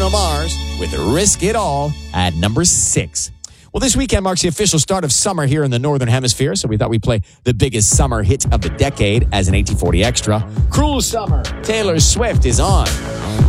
Bruno Mars with Risk It All at number 6. Well, this weekend marks the official start of summer here in the Northern Hemisphere, so we thought we'd play the biggest summer hit of the decade as an 1840 extra. Cruel Summer, Taylor Swift is on.